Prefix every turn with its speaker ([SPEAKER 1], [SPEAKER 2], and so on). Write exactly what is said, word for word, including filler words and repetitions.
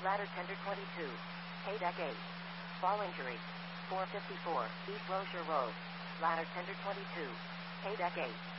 [SPEAKER 1] Ladder tender twenty-two. K-Deck eight. Fall injury. four fifty-four, East Rozier Road. Ladder tender twenty-two. K-Deck eight.